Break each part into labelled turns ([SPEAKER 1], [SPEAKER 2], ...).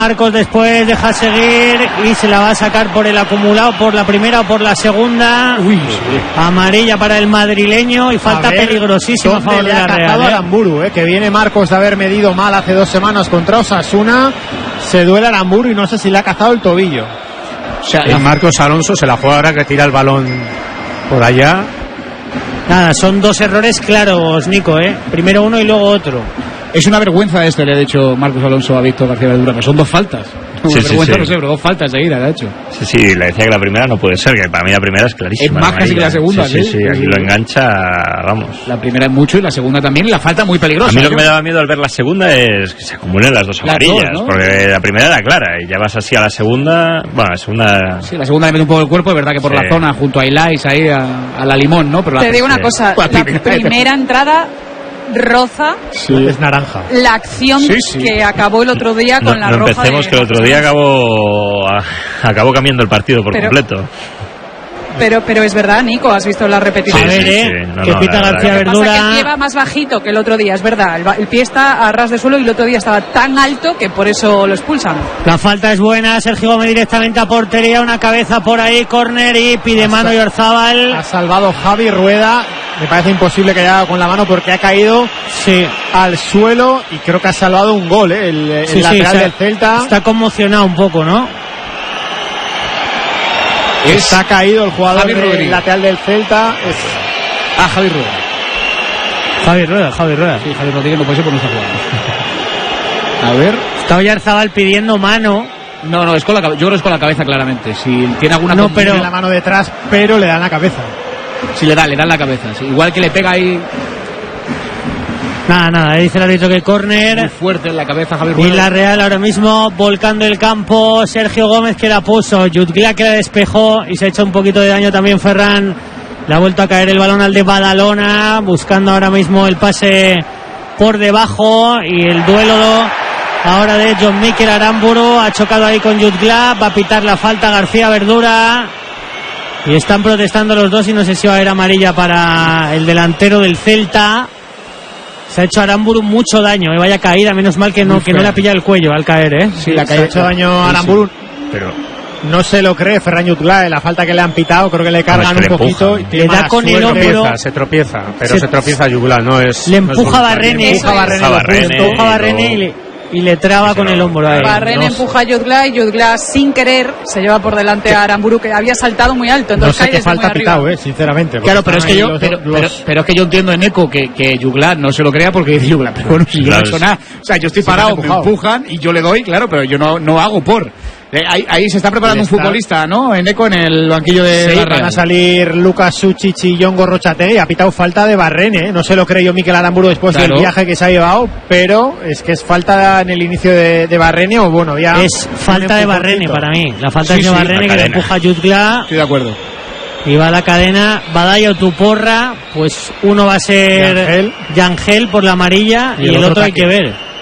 [SPEAKER 1] Marcos después deja seguir y se la va a sacar por el acumulado, por la primera o por la segunda. Amarilla para el madrileño y falta peligrosísima a favor de la Real.
[SPEAKER 2] Aramburu, que viene Marcos de haber medido mal hace 2 semanas contra Osasuna. Se duele Aramburu y no sé si le ha cazado el tobillo.
[SPEAKER 3] O sea, Marcos Alonso se la juega ahora que tira el balón por allá.
[SPEAKER 1] Nada, son 2 errores claros, Nico, primero uno y luego otro.
[SPEAKER 4] Es una vergüenza esto, le ha dicho Marcos Alonso a Víctor García Verdura, pero son 2 faltas.
[SPEAKER 5] Sí,
[SPEAKER 4] vergüenza, no sé, pero 2 faltas seguidas, le ha hecho.
[SPEAKER 5] Sí, le decía que la primera no puede ser, que para mí la primera es clarísima.
[SPEAKER 4] Es más casi que la segunda,
[SPEAKER 5] sí, aquí lo engancha, vamos.
[SPEAKER 4] La primera es mucho y la segunda también, y la falta muy peligrosa.
[SPEAKER 5] A mí lo que me daba miedo al ver la segunda es que se acumulen las 2 amarillas, ¿no? Porque la primera era clara, y ya vas así a la segunda, bueno, la segunda...
[SPEAKER 4] Sí, la segunda le mete un poco el cuerpo, es verdad que por la zona, junto a Ilais, ahí a la Limón, ¿no? Pero
[SPEAKER 6] te digo una cosa, la primera entrada... roza
[SPEAKER 2] es naranja
[SPEAKER 6] la acción que acabó el otro día con la roja.
[SPEAKER 5] Empecemos que el otro día acabó cambiando el partido por completo.
[SPEAKER 6] Pero es verdad, Nico, has visto la repetición.
[SPEAKER 1] Que pita García Verdura.
[SPEAKER 6] Pasa que lleva más bajito que el otro día, es verdad. El pie está a ras de suelo y el otro día estaba tan alto que por eso lo expulsan.
[SPEAKER 1] La falta es buena, Sergio Gómez directamente a portería, una cabeza por ahí, córner y pide mano Oyarzábal.
[SPEAKER 2] Ha salvado Javi Rueda. Me parece imposible que haya dado con la mano porque ha caído al suelo y creo que ha salvado un gol, el lateral del Celta.
[SPEAKER 1] Está conmocionado un poco, ¿no?
[SPEAKER 2] Está caído el jugador lateral del Celta.
[SPEAKER 4] Javi Rueda.
[SPEAKER 1] Javi Rueda.
[SPEAKER 4] Sí, Javi Rodríguez no puede ser por nuestra jugada. A ver.
[SPEAKER 1] Está Oyarzábal pidiendo mano.
[SPEAKER 4] No, es con yo creo que es con la cabeza claramente. Si tiene alguna
[SPEAKER 2] pero la mano detrás, pero le dan la cabeza.
[SPEAKER 4] Si le dan la cabeza. Sí. Igual que le pega ahí.
[SPEAKER 1] Nada, dice el árbitro que córner.
[SPEAKER 4] Muy fuerte en la cabeza Javi Rueda.
[SPEAKER 1] Y la Real ahora mismo volcando el campo. Sergio Gómez que la puso. Jutgla que la despejó y se ha hecho un poquito de daño también Ferran. Le ha vuelto a caer el balón al de Badalona. Buscando ahora mismo el pase por debajo. Y el duelo ahora de John Mikel Aramburu. Ha chocado ahí con Jutgla. Va a pitar la falta García Verdura. Y están protestando los dos y no sé si va a haber amarilla para el delantero del Celta. Se ha hecho Aramburu mucho daño, vaya caída, menos mal que no le ha pillado el cuello al caer,
[SPEAKER 2] Sí, le ha hecho daño a Aramburu. Pero no se lo cree Ferran Jutgla, la falta que le han pitado, creo que le cargan un poquito. Y
[SPEAKER 1] le da con el hombro.
[SPEAKER 3] Se tropieza Jutgla, no es...
[SPEAKER 1] Le empuja a Barrene. Empuja a Barrene y le traba con el hombro ahí.
[SPEAKER 6] Barrene empuja a Jutgla y Jutgla sin querer se lleva por delante a Aramburu, que había saltado muy alto. Entonces
[SPEAKER 2] no sé qué falta ha pitado, sinceramente.
[SPEAKER 4] Claro, pero es que pero es que yo entiendo en Eco que Jutgla no se lo crea porque dice Jutgla, pero bueno, si yo no he hecho nada. O sea, yo estoy parado, me empujan y yo le doy, claro, pero yo no hago por... Ahí se está preparando un futbolista, ¿no? En Eco, en el banquillo de la Real.
[SPEAKER 2] Van a salir Lucas Suchich y Jon Gorrochategui. Ha pitado falta de Barrene, No se lo creyó Mikel Aramburu después del viaje que se ha llevado, pero es que es falta en el inicio de Barrene o bueno, ya...
[SPEAKER 1] Es falta de Barrene para mí. La falta es de Barrene que le empuja a Jutgla.
[SPEAKER 4] Estoy de acuerdo.
[SPEAKER 1] Y va la cadena, Badallo Tuporra, pues uno va a ser Yangel por la amarilla y el otro hay que ver.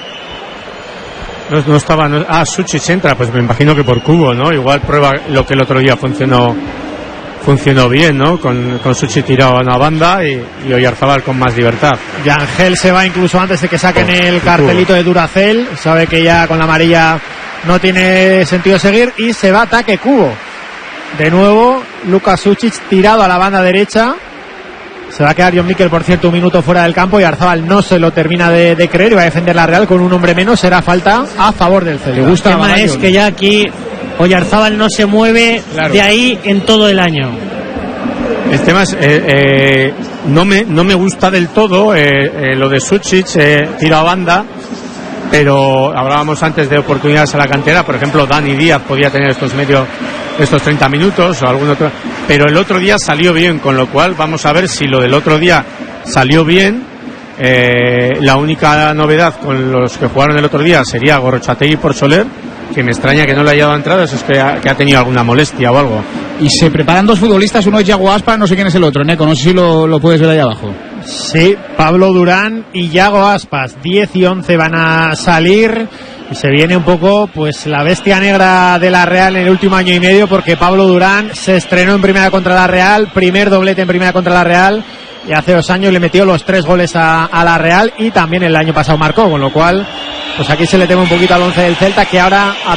[SPEAKER 3] No estaba... Suchich entra, pues me imagino que por Cubo, ¿no? Igual prueba lo que el otro día funcionó bien, ¿no? Con Suchich tirado a una banda y Oyarzábal con más libertad.
[SPEAKER 2] Yangel se va incluso antes de que saquen el cartelito de Duracell. Sabe que ya con la amarilla no tiene sentido seguir y se va ataque Cubo. De nuevo, Lucas Suchich tirado a la banda derecha. Se va a quedar John Mikel, por cierto, un minuto fuera del campo y Oyarzábal no se lo termina de creer y va a defender la Real con un hombre menos. Será falta a favor del Celta.
[SPEAKER 1] El tema es que ya aquí Oyarzábal no se mueve de ahí en todo el año.
[SPEAKER 3] El tema es no me gusta del todo lo de Suchich, tiro a banda, pero hablábamos antes de oportunidades a la cantera. Por ejemplo, Dani Díaz podía tener estos 30 minutos o algún otro, pero el otro día salió bien, con lo cual vamos a ver si lo del otro día salió bien. La única novedad con los que jugaron el otro día sería Gorrochategui por Soler, que me extraña que no le haya dado entrada, eso es que ha tenido alguna molestia o algo.
[SPEAKER 4] Y se preparan 2 futbolistas, uno es Yago Aspas, no sé quién es el otro, Neco, no sé si lo puedes ver ahí abajo.
[SPEAKER 2] Sí, Pablo Durán y Yago Aspas, 10 y 11 van a salir. Y se viene un poco pues la bestia negra de la Real en el último año y medio, porque Pablo Durán se estrenó en primera contra la Real, primer doblete en primera contra la Real, y hace 2 años le metió los 3 goles a la Real y también el año pasado marcó, con lo cual pues aquí se le teme un poquito al once del Celta, que ahora